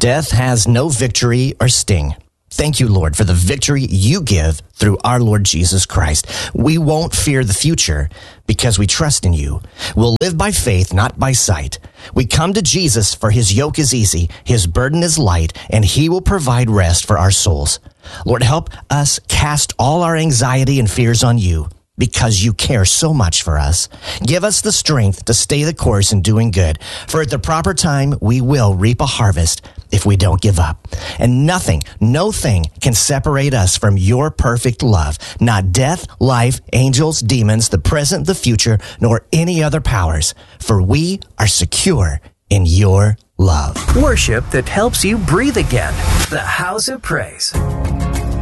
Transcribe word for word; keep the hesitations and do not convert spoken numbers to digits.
Death has no victory or sting. Thank you, Lord, for the victory you give through our Lord Jesus Christ. We won't fear the future because we trust in you. We'll live by faith, not by sight. We come to Jesus for his yoke is easy, his burden is light, and he will provide rest for our souls. Lord, help us cast all our anxiety and fears on you because you care so much for us. Give us the strength to stay the course in doing good, for at the proper time we will reap a harvest if we don't give up. And nothing, no thing can separate us from your perfect love. Not death, life, angels, demons, the present, the future, nor any other powers. For we are secure in your love. Worship that helps you breathe again. The House of Praise.